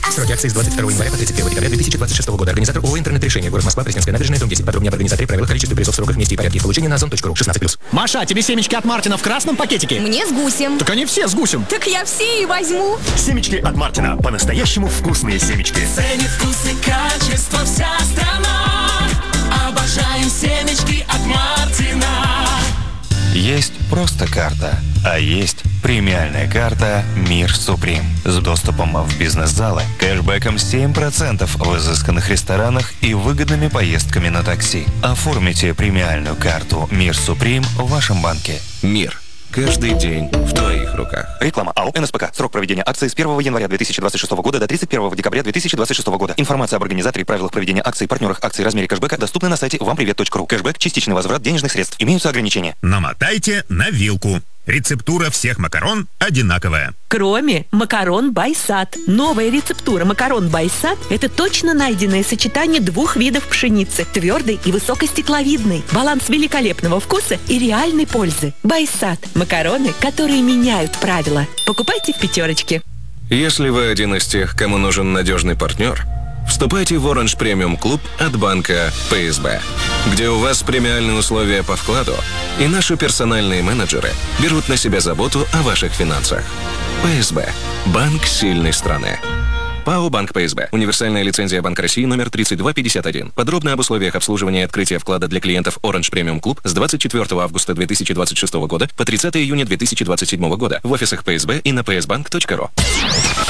Сроки акции с 22 января по 31 декабря 2026 года. Организатор ООО «Интернет-решение». Город Москва, Пресненская набережная, дом 10. Подробнее об организаторе, правилах, количестве призов, сроках, месте и порядке их получения на ozon.ru. 16+. Маша, тебе семечки от Мартина в красном пакетике? Мне с гусем. Так они все с гусем. Так я все и возьму. Семечки от Мартина. По-настоящему вкусные семечки. Ценит вкус и качество вся страна. Обожаем семечки от Мартина. Есть просто карта, а есть премиальная карта «Мир Суприм» с доступом в бизнес-залы, кэшбэком 7% в изысканных ресторанах и выгодными поездками на такси. Оформите премиальную карту «Мир Суприм» в вашем банке. Мир. Каждый день в твоих руках. Реклама АО «НСПК». Срок проведения акции с 1 января 2026 года до 31 декабря 2026 года. Информация об организаторе и правилах проведения акций, партнерах акций, размере кэшбэка доступна на сайте вампривет.ру. Кэшбэк – частичный возврат денежных средств. Имеются ограничения. Намотайте на вилку. Рецептура всех макарон одинаковая. Кроме макарон Байсад. Новая рецептура макарон Байсад – это точно найденное сочетание двух видов пшеницы – твердой и высокостекловидной. Баланс великолепного вкуса и реальной пользы. Байсад – макароны, которые меняют правила. Покупайте в пятерочке. Если вы один из тех, кому нужен надежный партнер, вступайте в Orange Premium Club от банка ПСБ, где у вас премиальные условия по вкладу, и наши персональные менеджеры берут на себя заботу о ваших финансах. ПСБ. Банк сильной страны. ПАО «Банк ПСБ». Универсальная лицензия Банка России номер 3251. Подробно об условиях обслуживания и открытия вклада для клиентов Orange Premium Club с 24 августа 2026 года по 30 июня 2027 года в офисах ПСБ и на psbank.ru.